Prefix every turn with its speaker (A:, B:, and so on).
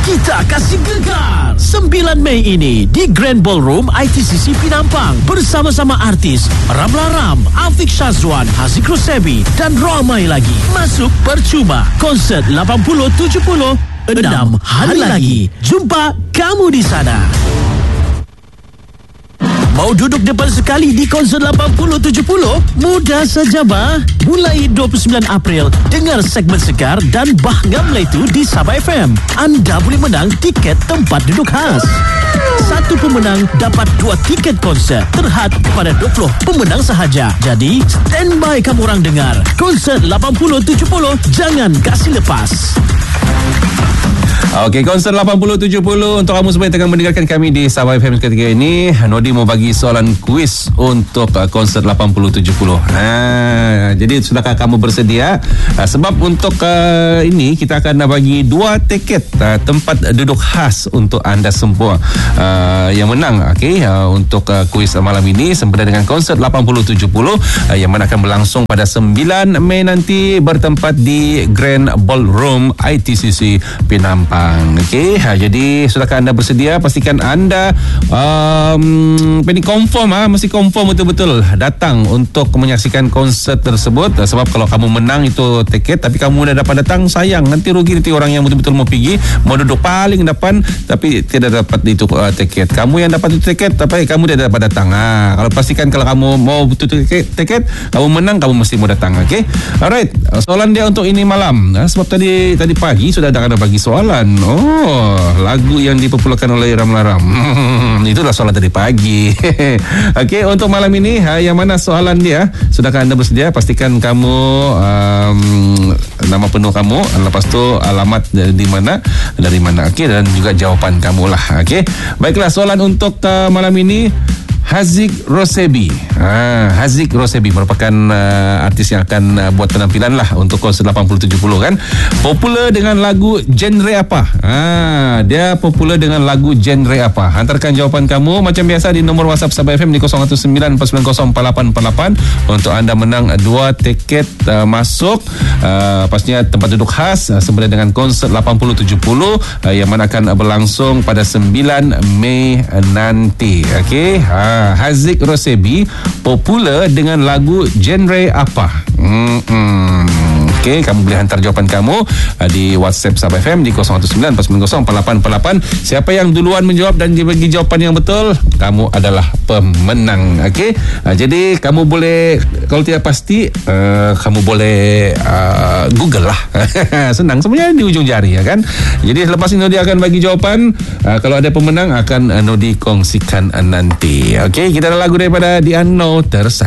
A: Kita kasih gegar 9 Mei ini di Grand Ballroom ITCC Penampang bersama-sama artis Ramla Ram, Afiq Syazwan, Haziq Rosebi dan ramai lagi. Masuk percuma. Konsert 80-70 6 hari lagi. Jumpa kamu di sana. Mau duduk depan sekali di konsert 80-70? Mudah saja bah. Mulai 29 April, dengar segmen Segar dan Bah Ngamla itu di Sabah FM. Anda boleh menang tiket tempat duduk khas. Satu pemenang dapat 2 tiket konsert terhad pada 20 pemenang sahaja. Jadi, standby kamu orang dengar. Konsert 80-70, jangan kasih lepas.
B: Okey, konsert 80-70 untuk kamu semua yang tengah mendengarkan kami di Sabah FM ketika ini. Nodi mau bagi soalan kuis untuk konsert 80-70. Jadi sudahkah kamu bersedia? Sebab untuk ini kita akan bagi 2 tiket tempat duduk khas untuk anda semua yang menang. Okey, untuk kuis malam ini sempena dengan konsert 80-70 yang mana akan berlangsung pada 9 Mei nanti bertempat di Grand Ballroom ITCC Penampang. Okey, jadi sudahkah anda bersedia? Pastikan anda mesti confirm betul-betul datang untuk menyaksikan konsert tersebut. Sebab kalau kamu menang itu tiket tapi kamu dah dapat datang, sayang, nanti rugi nanti orang yang betul-betul mau pergi, mau duduk paling depan tapi tidak dapat itu tiket. Kamu yang dapat itu tiket tapi kamu tidak dapat datang. Kalau pastikan kalau kamu mau betul tiket, kamu menang, kamu mesti mau datang. Okey, alright, soalan dia untuk ini malam. Sebab tadi pagi sudah ada bagi soalan. Lagu yang dipopularkan oleh Ramla Ram. Itulah soalan tadi pagi. Okey, untuk malam ini yang mana soalan dia? Sudahkah anda bersedia? Pastikan kamu nama penuh kamu, lepas tu alamat dari mana. Okey, dan juga jawapan kamu lah. Okey, baiklah, soalan untuk malam ini. Haziq Rosebi. Haziq Rosebi merupakan artis yang akan buat penampilan lah untuk konsert 80-70 kan. Popular dengan lagu genre apa? Dia popular dengan lagu genre apa? Hantarkan jawapan kamu macam biasa di nombor WhatsApp Sabah FM di 0194904848 untuk anda menang 2 tiket masuk pastinya tempat duduk khas sempena dengan konsert 80-70 yang mana akan berlangsung pada 9 Mei nanti. Okey, Haziq Rosebi popular dengan lagu genre apa? Okey, kamu boleh hantar jawapan kamu di WhatsApp Sabah FM di 0194904848. Siapa yang duluan menjawab dan dibagi jawapan yang betul, kamu adalah pemenang. Okey, jadi kamu boleh, kalau tidak pasti kamu boleh Google lah. Senang, semuanya di ujung jari ya kan. Jadi selepas ini Nodi akan bagi jawapan. Kalau ada pemenang akan Nodi kongsikan nanti. Okey, kita ada lagu daripada The Unknown.